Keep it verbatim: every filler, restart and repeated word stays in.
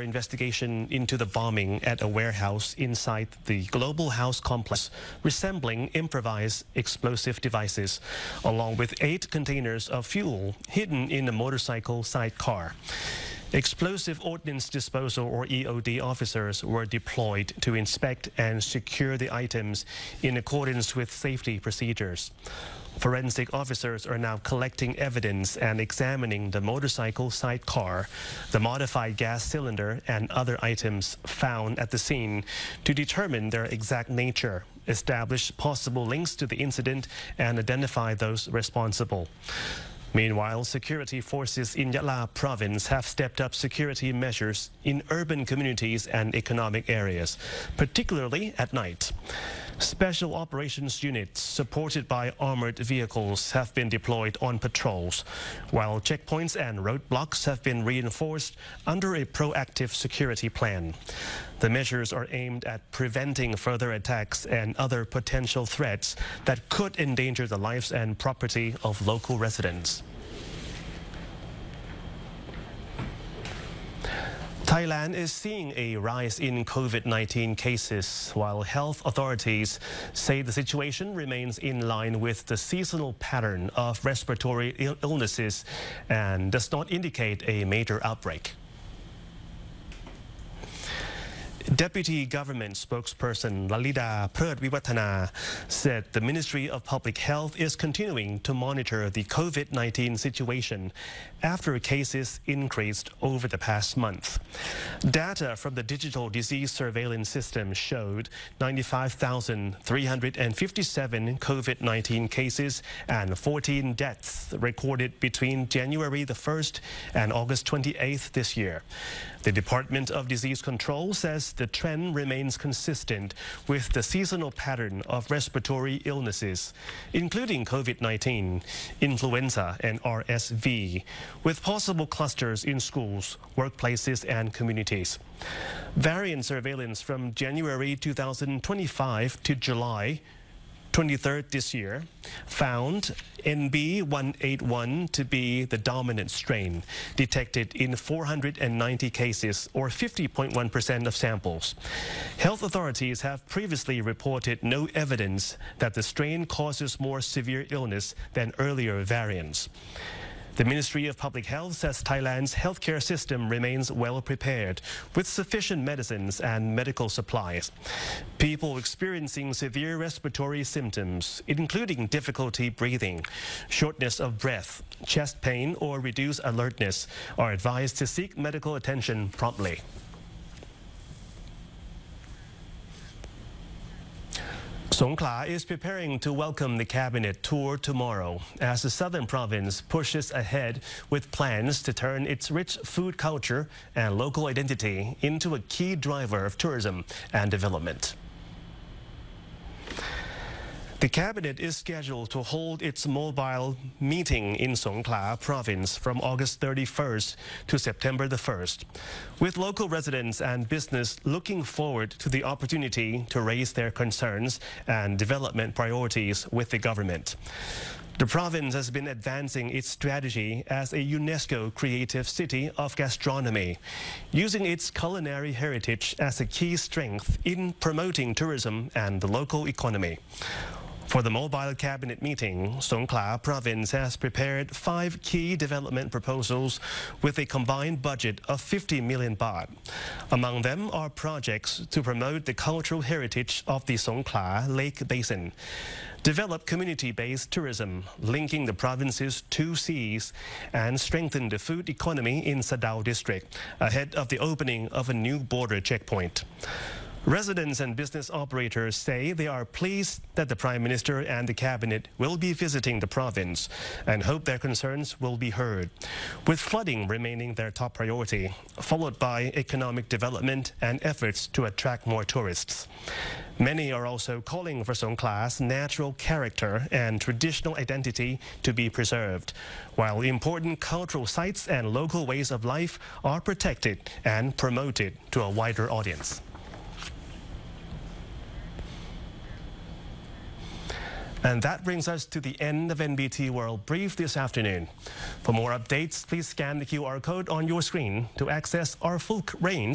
investigation into the bombing at a warehouse inside the Global House complex, resembling improvised explosive devices, along with eight containers of fuel hidden in a motorcycle sidecar. Explosive Ordnance Disposal, or E O D, officers were deployed to inspect and secure the items in accordance with safety procedures. Forensic officers are now collecting evidence and examining the motorcycle sidecar, the modified gas cylinder, and other items found at the scene to determine their exact nature, establish possible links to the incident, and identify those responsible. Meanwhile, security forces in Yala province have stepped up security measures in urban communities and economic areas, particularly at night. Special operations units supported by armored vehicles have been deployed on patrols, while checkpoints and roadblocks have been reinforced under a proactive security plan. The measures are aimed at preventing further attacks and other potential threats that could endanger the lives and property of local residents. Thailand is seeing a rise in COVID nineteen cases, while health authorities say the situation remains in line with the seasonal pattern of respiratory illnesses and does not indicate a major outbreak. Deputy Government Spokesperson Lalida Pherdviwathana said the Ministry of Public Health is continuing to monitor the COVID nineteen situation after cases increased over the past month. Data from the Digital Disease Surveillance System showed ninety-five thousand three hundred fifty-seven COVID nineteen cases and fourteen deaths recorded between January the first and August twenty-eighth this year. The Department of Disease Control says the trend remains consistent with the seasonal pattern of respiratory illnesses, including COVID nineteen, influenza, and R S V, with possible clusters in schools, workplaces, and communities. Variant surveillance from January two thousand twenty-five to July twenty-third this year found N B one eighty-one to be the dominant strain, detected in four hundred ninety cases, or fifty point one percent of samples. Health authorities have previously reported no evidence that the strain causes more severe illness than earlier variants. The Ministry of Public Health says Thailand's healthcare system remains well prepared with sufficient medicines and medical supplies. People experiencing severe respiratory symptoms, including difficulty breathing, shortness of breath, chest pain, or reduced alertness, are advised to seek medical attention promptly. Songkhla is preparing to welcome the cabinet tour tomorrow as the southern province pushes ahead with plans to turn its rich food culture and local identity into a key driver of tourism and development. The cabinet is scheduled to hold its mobile meeting in Songkhla province from August thirty-first to September the first, with local residents and business looking forward to the opportunity to raise their concerns and development priorities with the government. The province has been advancing its strategy as a UNESCO Creative City of Gastronomy, using its culinary heritage as a key strength in promoting tourism and the local economy. For the mobile cabinet meeting, Songkhla province has prepared five key development proposals with a combined budget of fifty million baht. Among them are projects to promote the cultural heritage of the Songkhla Lake Basin, develop community-based tourism linking the province's two seas, and strengthen the food economy in Sadao district ahead of the opening of a new border checkpoint. Residents and business operators say they are pleased that the Prime Minister and the Cabinet will be visiting the province and hope their concerns will be heard, with flooding remaining their top priority, followed by economic development and efforts to attract more tourists. Many are also calling for Songkhla's natural character and traditional identity to be preserved, while important cultural sites and local ways of life are protected and promoted to a wider audience. And that brings us to the end of N B T World Brief this afternoon. For more updates, please scan the Q R code on your screen to access our full range